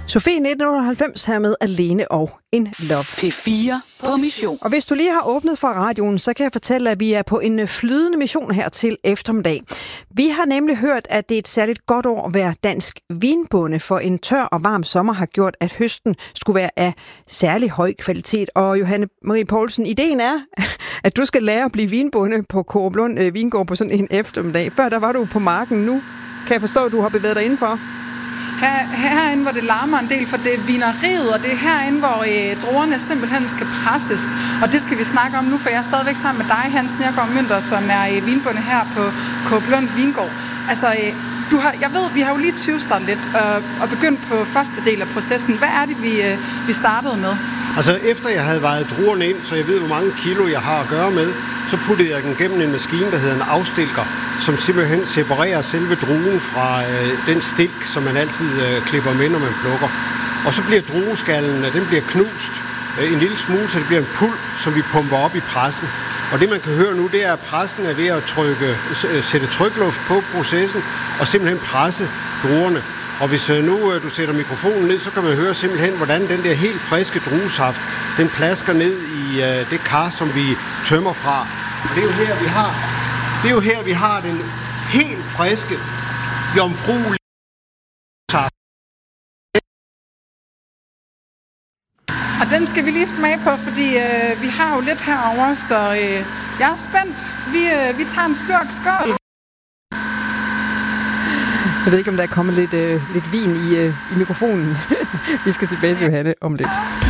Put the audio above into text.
Sofie 1998 her med Alene og en Love. P4 på mission. Og hvis du lige har åbnet for radioen, så kan jeg fortælle, at vi er på en flydende mission her til eftermiddag. Vi har nemlig hørt, at det er et særligt godt år at være dansk vinbonde, for en tør og varm sommer har gjort, at høsten skulle være af særlig høj kvalitet. Og Johanne Marie Poulsen, ideen er, at du skal lære at blive vinbonde på Koruplund Vingård på sådan en eftermiddag. Før der var du på marken, nu kan jeg forstå, at du har bevæget dig indenfor. Herinde, hvor det larmer en del, for det er vineriet, og det er herinde, hvor druerne simpelthen skal presses. Og det skal vi snakke om nu, for jeg er stadigvæk sammen med dig, Hans Nergård Mønther, som er vinbonde her på Koruplund Vingård. Altså, jeg ved, vi har jo lige tyvstartet lidt og begyndt på første del af processen. Hvad er det, vi startede med? Altså, efter jeg havde vejet druerne ind, så jeg ved, hvor mange kilo jeg har at gøre med, så puttede jeg den gennem en maskine, der hedder en afstilker, som simpelthen separerer selve druen fra den stilk, som man altid klipper med, når man plukker. Og så bliver drueskallen, den bliver knust en lille smule, så det bliver en puld, som vi pumper op i pressen. Og det man kan høre nu, det er, at pressen er ved at sætte trykluft på processen og simpelthen presse druerne. Og hvis nu du sætter mikrofonen ned, så kan man høre simpelthen, hvordan den der helt friske druesaft, den plasker ned i det kar, som vi tømmer fra. Og det er jo her, vi har den helt friske, jomfruelige saft. Og den skal vi lige smage på, fordi vi har jo lidt herovre, så jeg er spændt. Vi tager en skål. Jeg ved ikke, om der er kommet lidt vin i mikrofonen. Vi skal tilbage til Johanne om lidt.